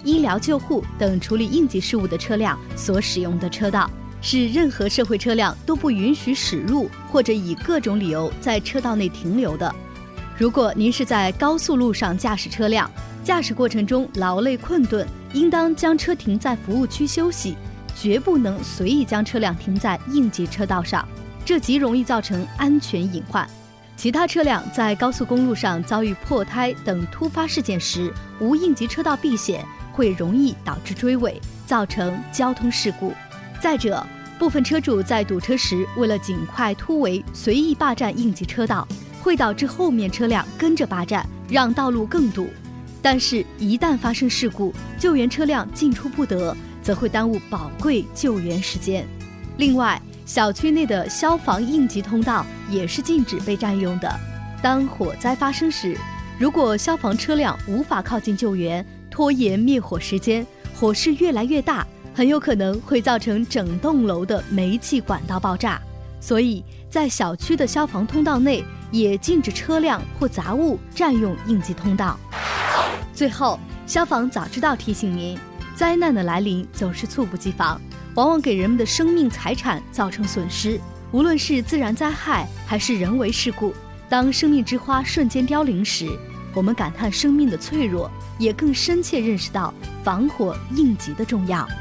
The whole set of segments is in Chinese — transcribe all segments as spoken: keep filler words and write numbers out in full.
医疗救护等处理应急事务的车辆所使用的车道，是任何社会车辆都不允许驶入或者以各种理由在车道内停留的。如果您是在高速路上驾驶车辆，驾驶过程中劳累困顿，应当将车停在服务区休息，绝不能随意将车辆停在应急车道上，这极容易造成安全隐患。其他车辆在高速公路上遭遇破胎等突发事件时，无应急车道避险，会容易导致追尾，造成交通事故。再者，部分车主在堵车时，为了尽快突围，随意霸占应急车道，会导致后面车辆跟着霸占，让道路更堵。但是，一旦发生事故，救援车辆进出不得，则会耽误宝贵救援时间。另外，小区内的消防应急通道也是禁止被占用的。当火灾发生时，如果消防车辆无法靠近救援，拖延灭火时间，火势越来越大，很有可能会造成整栋楼的煤气管道爆炸。所以，在小区的消防通道内，也禁止车辆或杂物占用应急通道。最后，消防早知道提醒您，灾难的来临总是猝不及防，往往给人们的生命财产造成损失。无论是自然灾害还是人为事故，当生命之花瞬间凋零时，我们感叹生命的脆弱，也更深切认识到防火应急的重要。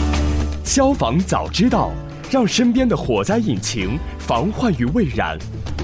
消防早知道，让身边的火灾引擎防患于未然。